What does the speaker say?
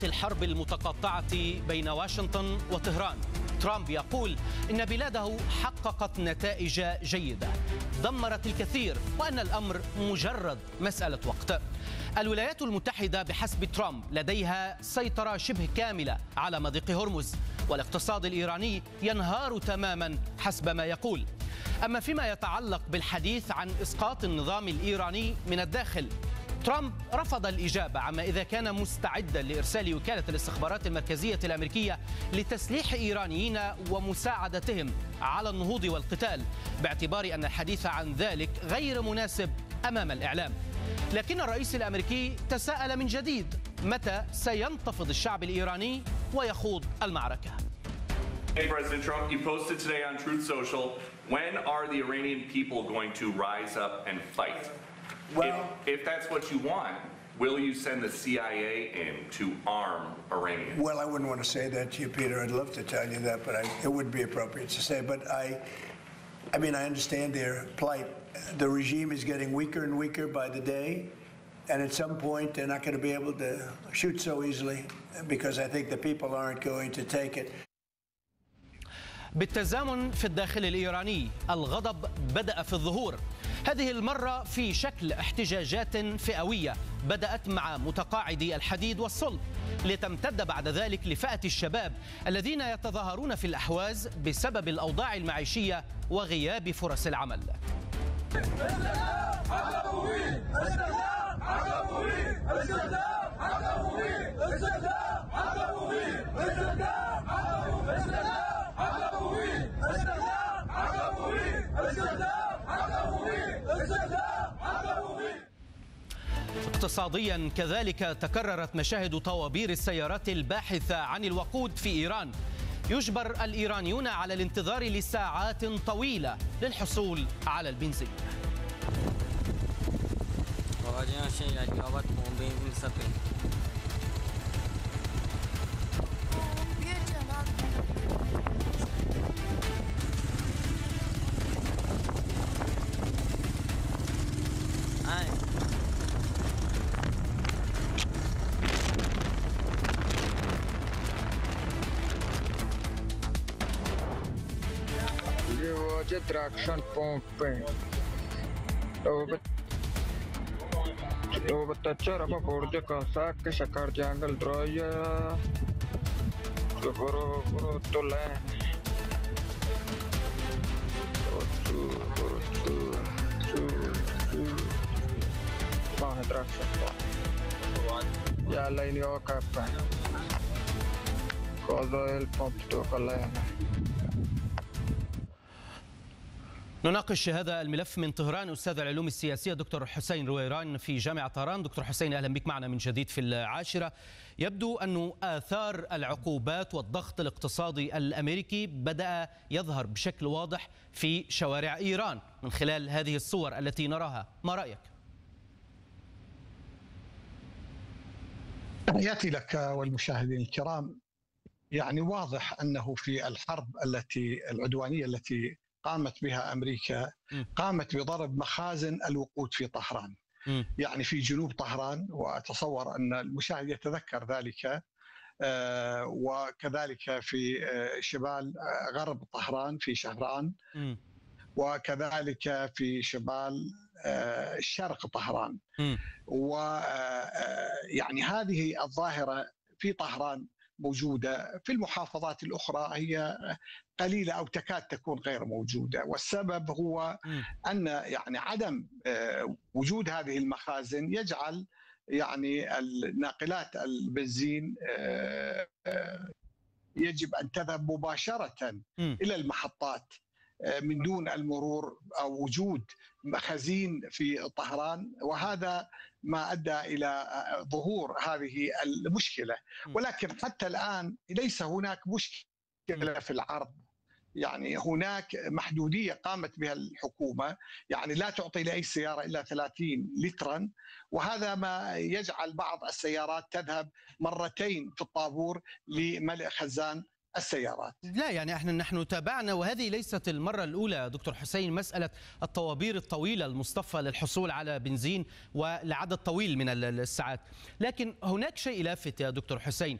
الحرب المتقطعة بين واشنطن وطهران. ترامب يقول إن بلاده حققت نتائج جيدة، دمرت الكثير، وأن الأمر مجرد مسألة وقت. الولايات المتحدة بحسب ترامب لديها سيطرة شبه كاملة على مضيق هرمز، والاقتصاد الإيراني ينهار تماما حسب ما يقول. أما فيما يتعلق بالحديث عن إسقاط النظام الإيراني من الداخل، ترامب رفض الإجابة عما إذا كان مستعدا لإرسال وكالة الاستخبارات المركزية الأمريكية لتسليح إيرانيين ومساعدتهم على النهوض والقتال، باعتبار أن الحديث عن ذلك غير مناسب أمام الإعلام. لكن الرئيس الأمريكي تساءل من جديد متى سينتفض الشعب الإيراني ويخوض المعركة. Hey, President Trump, you posted today on Truth Social, when are the Iranian people going to rise up and fight? Well, if that's what you want, will you send the CIA in to arm Iranians? Well, I wouldn't want to say that to you, Peter. I'd love to tell you that, but it wouldn't be appropriate to say. But I mean, I understand their plight. The regime is getting weaker and weaker by the day, and at some point they're not going to be able to shoot so easily because I think the people aren't going to take it. بالتزامن في الداخل الإيراني، الغضب بدأ في الظهور، هذه المرة في شكل احتجاجات فئوية بدأت مع متقاعدي الحديد والصلب، لتمتد بعد ذلك لفئة الشباب الذين يتظاهرون في الأحواز بسبب الأوضاع المعيشية وغياب فرص العمل. اقتصاديا كذلك تكررت مشاهد طوابير السيارات الباحثة عن الوقود في إيران. يجبر الإيرانيون على الانتظار لساعات طويلة للحصول على البنزين. traction pumping. Dove tacciare a bordo con sacche, saccar jungle droia. Goro tolle. ما traction. يلا إني أوقف. كذا البومب توكلنا. نناقش هذا الملف من طهران أستاذ العلوم السياسية دكتور حسين رويران في جامعة طهران. دكتور حسين، أهلا بك معنا من جديد في العاشرة. يبدو أن آثار العقوبات والضغط الاقتصادي الأمريكي بدأ يظهر بشكل واضح في شوارع إيران من خلال هذه الصور التي نراها، ما رأيك؟ يأتي لك والمشاهدين الكرام، يعني واضح أنه في الحرب العدوانية التي قامت بها أمريكا، قامت بضرب مخازن الوقود في طهران، يعني في جنوب طهران، وأتصور أن المشاهد يتذكر ذلك، وكذلك في شمال غرب طهران في شهران، وكذلك في شمال شرق طهران. ويعني هذه الظاهرة في طهران موجودة، في المحافظات الأخرى هي قليلة أو تكاد تكون غير موجودة، والسبب هو أن يعني عدم وجود هذه المخازن يجعل يعني الناقلات البنزين يجب أن تذهب مباشرة إلى المحطات من دون المرور أو وجود مخازين في طهران، وهذا ما أدى إلى ظهور هذه المشكلة. ولكن حتى الآن ليس هناك مشكلة في العرض، يعني هناك محدودية قامت بها الحكومة، يعني لا تعطي لأي سيارة إلا 30 لترا، وهذا ما يجعل بعض السيارات تذهب مرتين في الطابور لملء خزان السيارات. لا يعني نحن تابعنا، وهذه ليست المرة الأولى دكتور حسين، مسألة الطوابير الطويلة المصطفى للحصول على بنزين ولعدد طويل من الساعات. لكن هناك شيء لافت يا دكتور حسين،